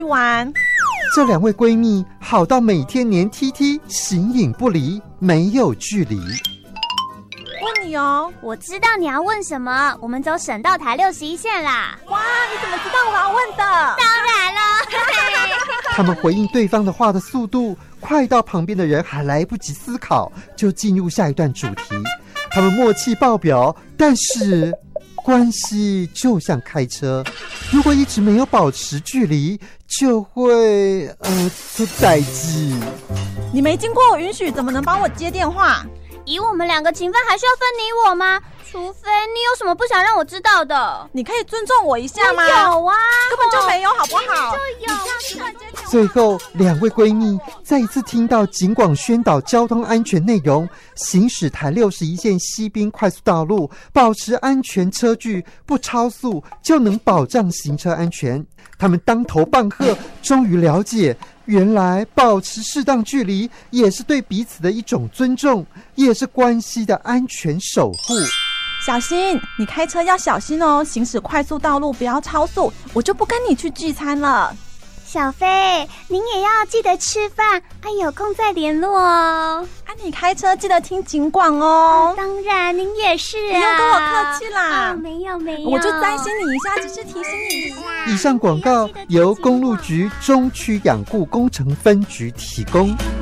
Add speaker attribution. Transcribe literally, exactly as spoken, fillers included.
Speaker 1: 玩。
Speaker 2: 这两位闺蜜好到每天黏 T T， 形影不离，没有距离。
Speaker 1: 问你哦，
Speaker 3: 我知道你要问什么，我们走省道台六十一线啦。
Speaker 1: 哇，你怎么知道我要问的？
Speaker 3: 当然了。
Speaker 2: 他们回应对方的话的速度快到旁边的人还来不及思考，就进入下一段主题。他们默契爆表，但是关系就像开车，如果一直没有保持距离，就会呃出代志。
Speaker 1: 你没经过我允许，怎么能帮我接电话？
Speaker 3: 以我们两个情分，还需要分你我吗？除非你有什么不想让我知道的。
Speaker 1: 你可以尊重我一下吗？
Speaker 3: 有啊，
Speaker 1: 根本就没有，好不好？
Speaker 3: 就有。
Speaker 2: 最后，两位闺蜜再一次听到警广宣导交通安全内容，行驶台六十一线西滨快速道路，保持安全车距，不超速就能保障行车安全。他们当头棒喝，终于了解，原来保持适当距离也是对彼此的一种尊重，也是关系的安全守护。
Speaker 1: 小心，你开车要小心哦，行驶快速道路不要超速，我就不跟你去聚餐了。
Speaker 3: 小飞，您也要记得吃饭，啊，有空再联络哦。
Speaker 1: 啊，你开车记得听警广哦。
Speaker 3: 啊、当然，您也是啊。
Speaker 1: 不用跟我客气啦。
Speaker 3: 哦、没有没有，
Speaker 1: 我就担心你一下，只是提醒你一下。
Speaker 2: 以上广告由公路局中区养护工程分局提供。